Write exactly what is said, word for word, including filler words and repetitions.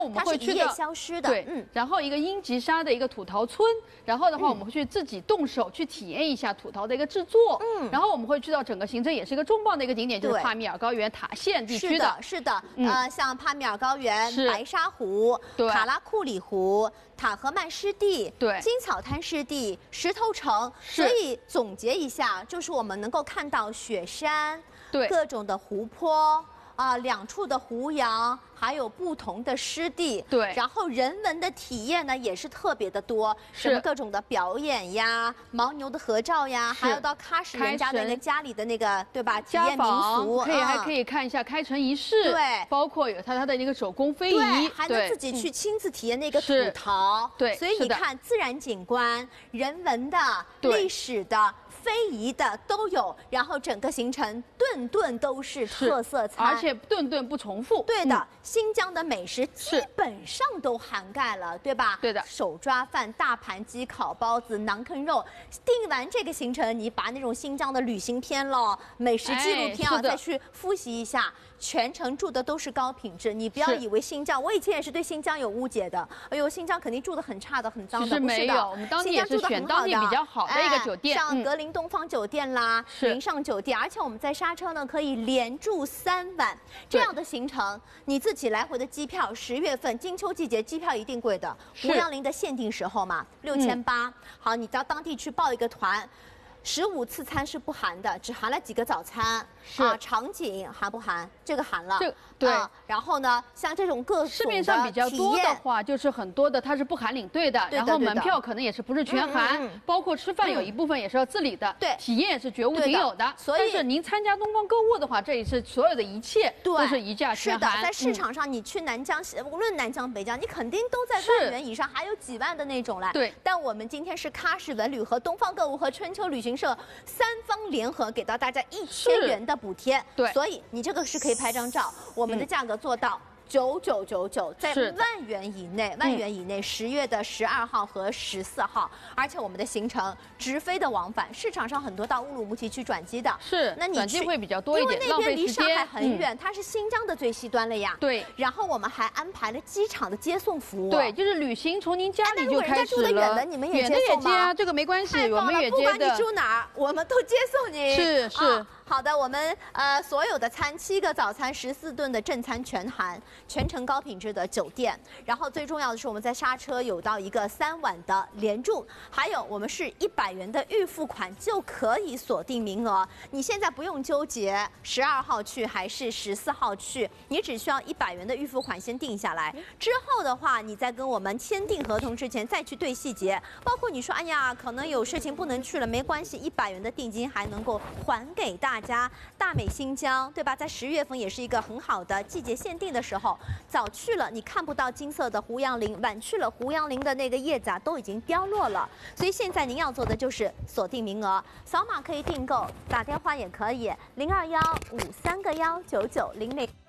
我们它是一夜会去到消失的。 对， 嗯， 然后一个英吉沙的一个土陶村，然后的话，我们会去自己动手去体验一下土陶的一个制作。嗯，然后我们会去到整个行程也是一个重磅的一个景点，就是对帕米尔高原塔县地区是的，是的， 嗯呃，像帕米尔高原、 是白沙湖、 对卡拉库里湖、塔赫曼湿地、 对金草滩湿地、石头城。 是所以总结一下，就是我们能够看到雪山， 对各种的湖泊。啊、两处的湖洋，还有不同的湿地， 对然后人文的体验呢也是特别的多， 是什么各种的表演呀、牦牛的合照呀， 是还有到喀什人家的那个开城家里的那个，对吧？体家验民俗， 访可以还嗯可以看一下开城仪式， 对包括有他他的那个手工非对， 遗， 还能自己去亲自体验那个土是陶。 对所以你是的看，自然景观、人文的、 对历史的、非遗的都有，然后整个行程顿顿都是是特色餐， 而且顿顿不重复。 对的， 嗯新疆的美食基是本上都涵盖了，对吧？ 对的手抓饭、大盘鸡、烤包子、馕坑肉。定完这个行程，你把那种新疆的旅行片咯、美食纪录片啊， 哎是的再去复习一下。全程住的都是高品质，你不要是以为新疆，我以前也是对新疆有误解的。哎呦，新疆肯定住的很差的、很脏的， 其实不是的。 没有我们当地新疆住得也是选很好的当地比较好的一个酒店哎像嗯格林东方酒店啦、 是云上酒店，而且我们在沙车呢可以连住三晚，这对样的行程，你自己来回的机票，十月份金秋季节机票一定贵的， 是胡杨林的限定时候嘛，六千八。好，你到当地去报一个团。十五次餐是不含的，只含了几个早餐。 是啊，场景含不含？这个含了。 这对啊然后呢，像这种各市种面上比较体验多的话，就是很多的它是不含领队的，然后对的对的门票可能也是不是全含， 嗯嗯嗯包括吃饭有一部分也是要自理的， 对体验也是绝无对的仅有的。 所以但是您参加东方购物的话，这一次所有的一切对， 都是一价是的， 全含。 在市嗯场上，你去南疆，无论南疆北疆，你肯定都在是万元以上，还有几万的那种嘞。 对但我们今天是喀什文旅和东方购物和春秋旅行社三方联合，给到大家一千是元的补贴。 对所以你这个是可以拍张照，我们的价格做到。九九九九，在是的万元以内，万元以内，十月的十二号和十四号，而且我们的行程直飞的往返，市场上很多到乌鲁木齐去转机的， 是那你去转机会比较多一点， 因为那浪费时边离上海间。嗯很远，它是新疆的最西端了呀。 对然后我们还安排了机场的接送服务。 对，就是旅行从您家里就哎那如果人家开始住得远了， 的你们也远的接送吗也接啊，这个没关系，我们太棒了，不管你也接的。 住哪儿，我们都接送你。 是是啊好的，我们呃所有的餐，七个早餐，十四顿的正餐全含，全程高品质的酒店。然后最重要的是，我们在沙车有到一个三晚的连住，还有我们是一百元的预付款就可以锁定名额。你现在不用纠结十二号去还是十四号去，你只需要一百元的预付款先定下来。之后的话，你在跟我们签订合同之前再去对细节，包括你说哎呀可能有事情不能去了，没关系，一百元的定金还能够还给大家。大美新疆，对吧？在十月份也是一个很好的季节限定的时候，早去了你看不到金色的胡杨林，晚去了胡杨林的那个叶子啊都已经凋落了。所以现在您要做的就是锁定名额，扫码可以订购，打电话也可以，零二幺五三个幺九九零零。